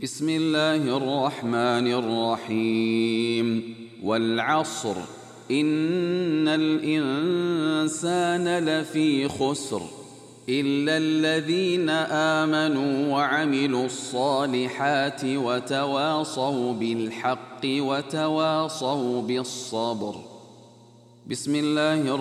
بسم الله الرحمن الرحيم والعصر إن الإنسان لفي خسر إلا الذين آمنوا وعملوا الصالحات وتواصوا بالحق وتواصوا بالصبر. بسم الله